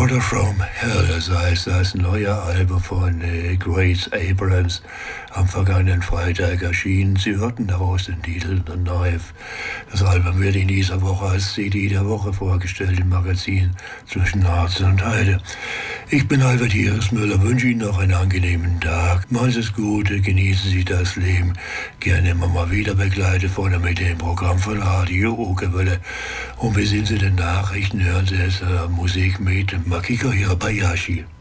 Water from Hell, das heißt das neue Album von Grace Abrams, am vergangenen Freitag erschienen. Sie hörten daraus den Titel The Knife. Das Album wird in dieser Woche als CD der Woche vorgestellt im Magazin Zwischen Harz und Heide. Ich bin Albert Hieresmüller, wünsche Ihnen noch einen angenehmen Tag. Machen Sie es gut, genießen Sie das Leben. Gerne immer mal wieder begleitet vorne mit dem Programm von Radio Okewelle. Und wie sind Sie den Nachrichten? Hören Sie es Musik mit Makiko Hirabayashi.